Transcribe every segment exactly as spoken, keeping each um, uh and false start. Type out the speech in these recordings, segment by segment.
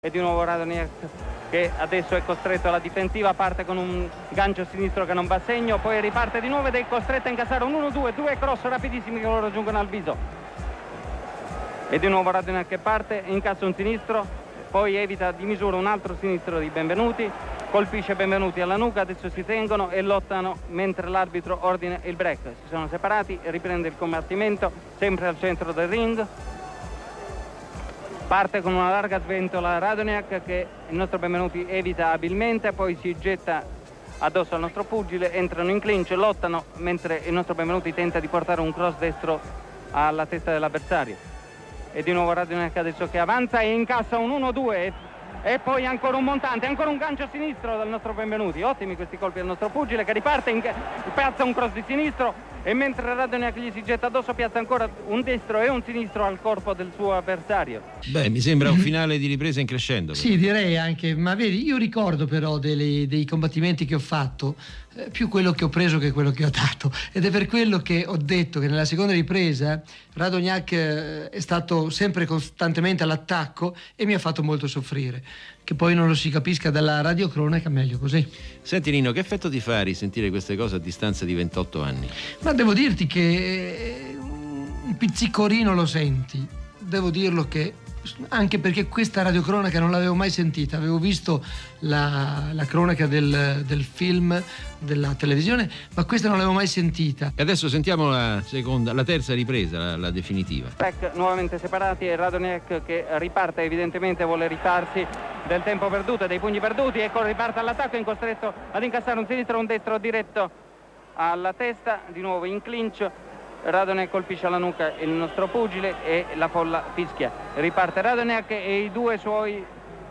E di nuovo Radoniak che adesso è costretto alla difensiva, parte con un gancio sinistro che non va a segno, poi riparte di nuovo ed è costretto a incassare un uno due, due cross rapidissimi che lo raggiungono al viso. E di nuovo Radoniak che parte, incassa un sinistro, poi evita di misura un altro sinistro di Benvenuti, colpisce Benvenuti alla nuca, adesso si tengono e lottano mentre l'arbitro ordina il break. Si sono separati, riprende il combattimento, sempre al centro del ring. Parte con una larga sventola Radoniak che il nostro Benvenuti evita abilmente, poi si getta addosso al nostro pugile, entrano in clinch, lottano mentre il nostro Benvenuti tenta di portare un cross destro alla testa dell'avversario. E di nuovo Radoniak adesso che avanza e incassa un uno due e poi ancora un montante, ancora un gancio sinistro dal nostro Benvenuti. Ottimi questi colpi del nostro pugile che riparte, in... piazza un cross di sinistro e mentre Radoniak gli si getta addosso piazza ancora un destro e un sinistro al corpo del suo avversario. Beh, mi sembra un finale di ripresa in crescendo. Sì, direi anche, ma vedi, io ricordo però delle, dei combattimenti che ho fatto eh, più quello che ho preso che quello che ho dato, ed è per quello che ho detto che nella seconda ripresa Radoniak eh, è stato sempre costantemente all'attacco e mi ha fatto molto soffrire. Che poi non lo si capisca dalla radiocronaca, meglio così. Senti Nino, che effetto ti fa risentire queste cose a distanza di ventotto anni? Ma devo dirti che un pizzicorino lo senti, devo dirlo, che anche perché questa radiocronaca non l'avevo mai sentita, avevo visto la, la cronaca del, del film, della televisione, ma questa non l'avevo mai sentita. E adesso sentiamo la seconda, la terza ripresa, la, la definitiva. Break nuovamente separati e Radoniak che riparte, evidentemente vuole rifarsi del tempo perduto e dei pugni perduti, ecco riparte all'attacco, è costretto ad incassare un sinistro, un destro diretto alla testa, di nuovo in clinch. Radoniak colpisce alla nuca il nostro pugile e la folla fischia. Riparte Radoniak e i due suoi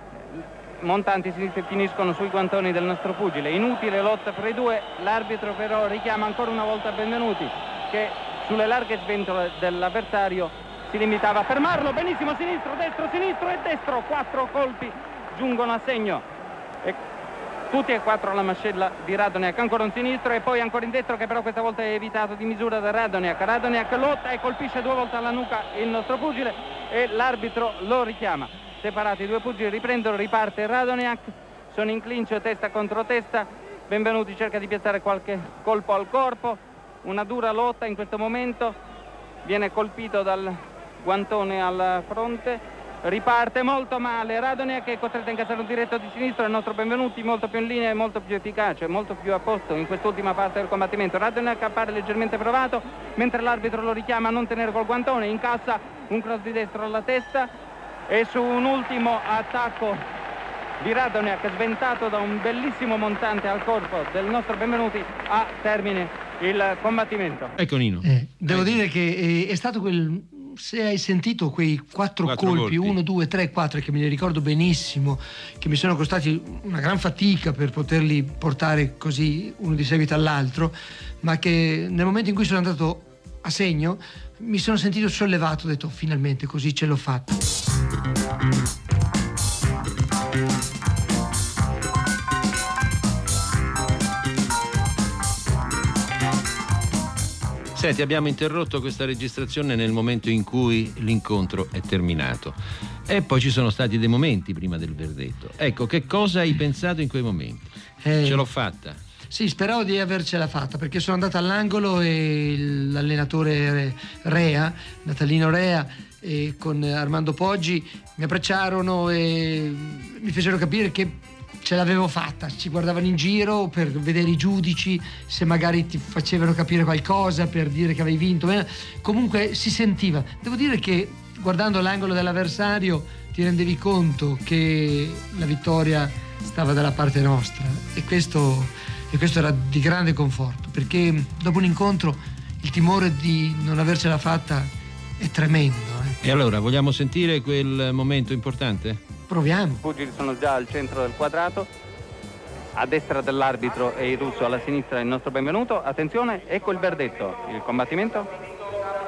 montanti sinistri finiscono sui guantoni del nostro pugile. Inutile lotta fra i due, l'arbitro però richiama ancora una volta Benvenuti che sulle larghe sventole dell'avversario si limitava a fermarlo. Benissimo, sinistro, destro, sinistro e destro, quattro colpi giungono a segno. E tutti e quattro alla mascella di Radoniak, ancora un sinistro e poi ancora in destro che però questa volta è evitato di misura da Radoniak. Radoniak lotta e colpisce due volte alla nuca il nostro pugile e l'arbitro lo richiama. Separati i due pugili, riprendono, riparte Radoniak, sono in clinch testa contro testa. Benvenuti cerca di piazzare qualche colpo al corpo, una dura lotta in questo momento, viene colpito dal guantone alla fronte. Riparte molto male Radoniak che è costretto a incassare un diretto di sinistro, il nostro Benvenuti molto più in linea e molto più efficace, molto più a posto in quest'ultima parte del combattimento. Radoniak appare leggermente provato mentre l'arbitro lo richiama a non tenere col guantone, incassa un cross di destro alla testa e su un ultimo attacco di Radoniak sventato da un bellissimo montante al corpo del nostro Benvenuti a termine il combattimento. Ecco Nino. Eh, devo dire che è stato quel... Se hai sentito quei quattro, quattro colpi, uno, due, tre, quattro, che me li ricordo benissimo, che mi sono costati una gran fatica per poterli portare così uno di seguito all'altro, ma che nel momento in cui sono andato a segno mi sono sentito sollevato, ho detto finalmente così ce l'ho fatta. Senti, abbiamo interrotto questa registrazione nel momento in cui l'incontro è terminato e poi ci sono stati dei momenti prima del verdetto. Ecco, che cosa hai pensato in quei momenti? Eh, Ce l'ho fatta? Sì, speravo di avercela fatta perché sono andato all'angolo e l'allenatore Rea, Natalino Rea, e con Armando Poggi mi abbracciarono e mi fecero capire che ce l'avevo fatta, ci guardavano in giro per vedere i giudici, se magari ti facevano capire qualcosa per dire che avevi vinto. Comunque si sentiva. Devo dire che guardando l'angolo dell'avversario ti rendevi conto che la vittoria stava dalla parte nostra e questo, e questo era di grande conforto, perché dopo un incontro il timore di non avercela fatta è tremendo. Eh. E allora, vogliamo sentire quel momento importante? Proviamo. I pugili sono già al centro del quadrato, a destra dell'arbitro e il russo, alla sinistra il nostro Benvenuto. Attenzione, ecco il verdetto. Il combattimento?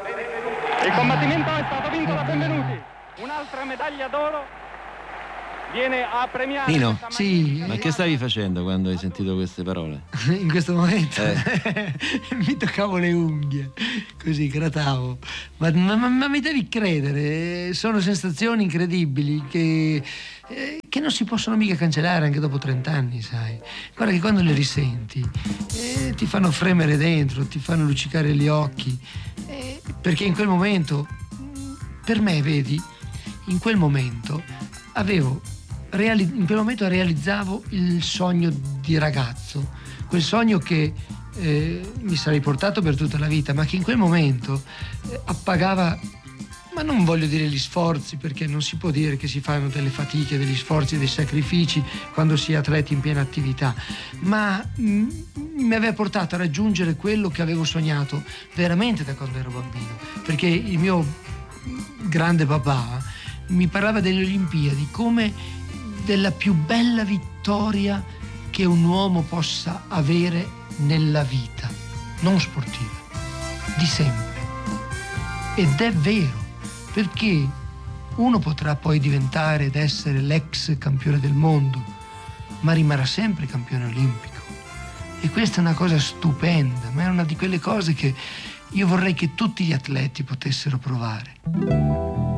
Il combattimento è stato vinto da Benvenuti. Un'altra medaglia d'oro viene a premiare. Nino, sì, ma che stavi facendo quando hai sentito queste parole? In questo momento Eh. mi toccavo le unghie, così gratavo. Ma, ma- ma- ma mi devi credere, sono sensazioni incredibili che, eh, che non si possono mica cancellare anche dopo trent'anni, sai. Guarda che quando le risenti eh, ti fanno fremere dentro, ti fanno luccicare gli occhi, eh, perché in quel momento, per me, vedi, in quel momento avevo reali- in quel momento realizzavo il sogno di ragazzo, quel sogno che eh, mi sarei portato per tutta la vita, ma che in quel momento eh, appagava, ma non voglio dire gli sforzi, perché non si può dire che si fanno delle fatiche, degli sforzi, dei sacrifici quando si è atleti in piena attività, ma mm, mi aveva portato a raggiungere quello che avevo sognato veramente da quando ero bambino, perché il mio grande papà mi parlava delle Olimpiadi come della più bella vittoria che un uomo possa avere nella vita, non sportiva, di sempre. Ed è vero, perché uno potrà poi diventare ed essere l'ex campione del mondo, ma rimarrà sempre campione olimpico. E questa è una cosa stupenda, ma è una di quelle cose che io vorrei che tutti gli atleti potessero provare.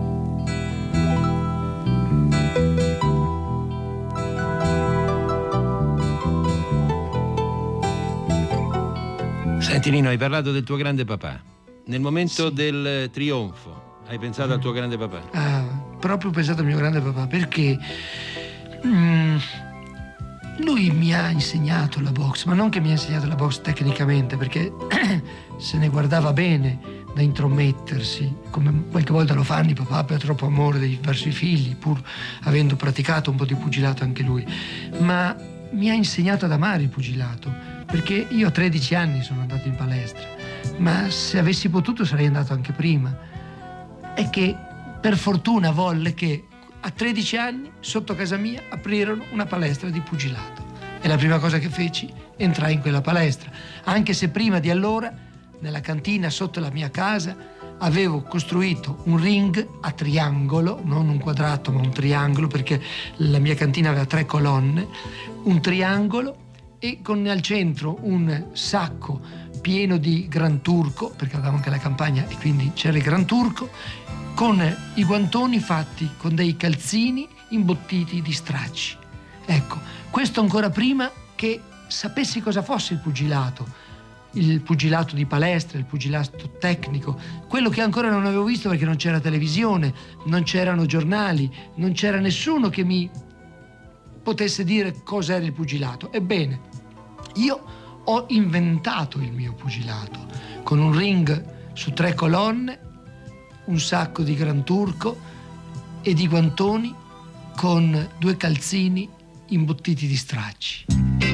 Senti Nino, hai parlato del tuo grande papà. Nel momento Sì. del trionfo, hai pensato al tuo grande papà? Ah, proprio pensato al mio grande papà, perché mm, lui mi ha insegnato la box, ma non che mi ha insegnato la box tecnicamente, perché se ne guardava bene da intromettersi, come qualche volta lo fanno i papà per troppo amore dei- verso i figli, pur avendo praticato un po' di pugilato anche lui, ma mi ha insegnato ad amare il pugilato, perché io a tredici anni sono andato in palestra, ma se avessi potuto sarei andato anche prima. È che per fortuna volle che a tredici anni sotto casa mia aprirono una palestra di pugilato, e la prima cosa che feci, entrai in quella palestra, anche se prima di allora nella cantina sotto la mia casa avevo costruito un ring a triangolo, non un quadrato ma un triangolo, perché la mia cantina aveva tre colonne, un triangolo, e con al centro un sacco pieno di Gran Turco, perché avevamo anche la campagna e quindi c'era il Gran Turco, con i guantoni fatti con dei calzini imbottiti di stracci. Ecco, questo ancora prima che sapessi cosa fosse il pugilato, il pugilato di palestra, il pugilato tecnico, quello che ancora non avevo visto perché non c'era televisione, non c'erano giornali, non c'era nessuno che mi potesse dire cos'era il pugilato. Ebbene, io ho inventato il mio pugilato con un ring su tre colonne, un sacco di Gran Turco e di guantoni con due calzini imbottiti di stracci.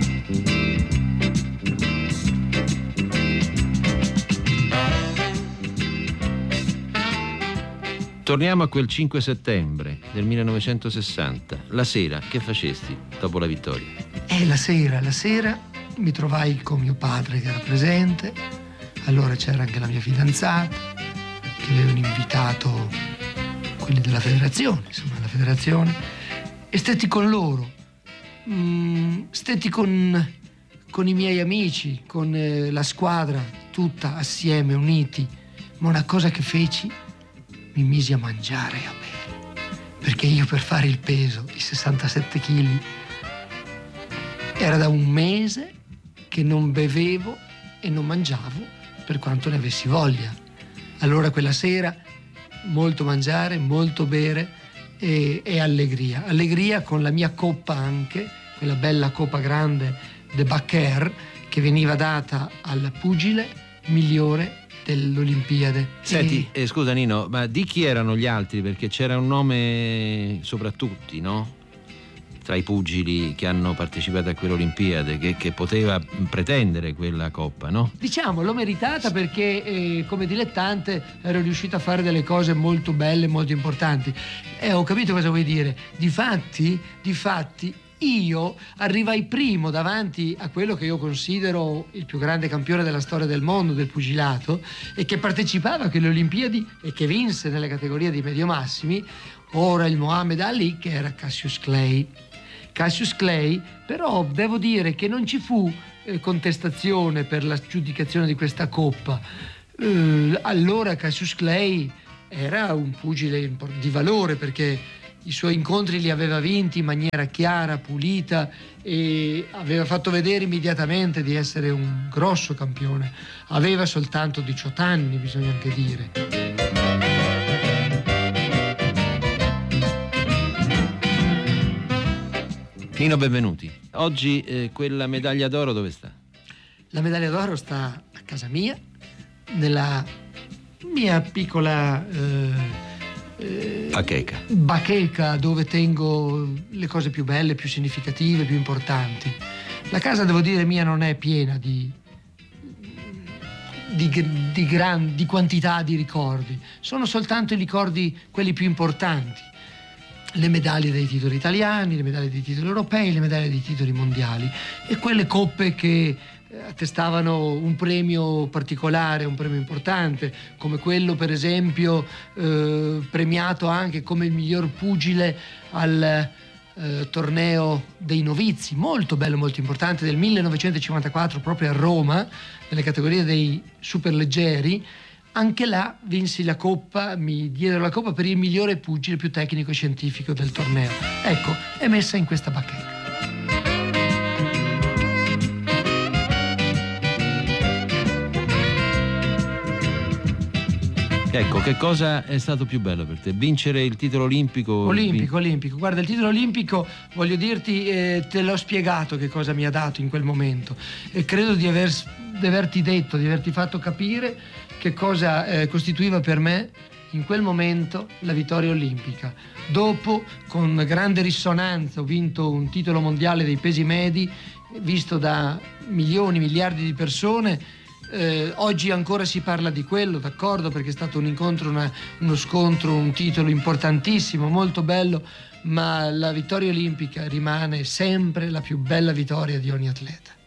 Torniamo a quel cinque settembre del millenovecentosessanta. La sera, che facesti dopo la vittoria? E la sera, la sera mi trovai con mio padre che era presente, allora c'era anche la mia fidanzata, che avevano invitato quelli della federazione, insomma la federazione, e stetti con loro, mm, stetti con, con i miei amici, con eh, la squadra tutta assieme, uniti, ma una cosa che feci, mi misi a mangiare e a bere, perché io per fare il peso, i sessantasette chili, era da un mese che non bevevo e non mangiavo per quanto ne avessi voglia. Allora quella sera molto mangiare, molto bere e, e allegria. Allegria con la mia coppa anche, quella bella coppa grande de Bacher che veniva data al pugile migliore dell'Olimpiade. Senti, E- eh, scusa Nino, ma di chi erano gli altri? Perché c'era un nome sopra tutti, no? Tra i pugili che hanno partecipato a quelle Olimpiadi, che, che poteva pretendere quella coppa, no? Diciamo, l'ho meritata perché eh, come dilettante ero riuscito a fare delle cose molto belle, molto importanti. E ho capito cosa vuoi dire. Difatti, difatti io arrivai primo davanti a quello che io considero il più grande campione della storia del mondo del pugilato, e che partecipava a quelle Olimpiadi e che vinse nelle categorie di medio massimi, ora il Muhammad Ali, che era Cassius Clay. Cassius Clay, però devo dire che non ci fu eh, contestazione per la giudicazione di questa coppa. Eh, allora Cassius Clay era un pugile di valore, perché i suoi incontri li aveva vinti in maniera chiara, pulita, e aveva fatto vedere immediatamente di essere un grosso campione. Aveva soltanto diciotto anni, bisogna anche dire. Nino Benvenuti, oggi eh, quella medaglia d'oro dove sta? La medaglia d'oro sta a casa mia, nella mia piccola eh, eh, bacheca. bacheca dove tengo le cose più belle, più significative, più importanti. La casa, devo dire, mia non è piena di, di, di, gran, di quantità di ricordi, sono soltanto i ricordi quelli più importanti. Le medaglie dei titoli italiani, le medaglie dei titoli europei, le medaglie dei titoli mondiali e quelle coppe che attestavano un premio particolare, un premio importante, come quello per esempio eh, premiato anche come il miglior pugile al eh, torneo dei novizi, molto bello, molto importante, del millenovecentocinquantaquattro, proprio a Roma, nelle categorie dei superleggeri. Anche là vinsi la coppa, mi diedero la coppa per il migliore pugile più tecnico e scientifico del torneo. Ecco, è messa in questa bacheca. Ecco, che cosa è stato più bello per te? Vincere il titolo olimpico? Olimpico, olimpico. Guarda, il titolo olimpico, voglio dirti, eh, te l'ho spiegato che cosa mi ha dato in quel momento. E credo di, aver, di averti detto, di averti fatto capire che cosa eh, costituiva per me in quel momento la vittoria olimpica. Dopo, con grande risonanza, ho vinto un titolo mondiale dei pesi medi, visto da milioni, miliardi di persone. Eh, oggi ancora si parla di quello, d'accordo, perché è stato un incontro, una, uno scontro, un titolo importantissimo, molto bello, ma la vittoria olimpica rimane sempre la più bella vittoria di ogni atleta.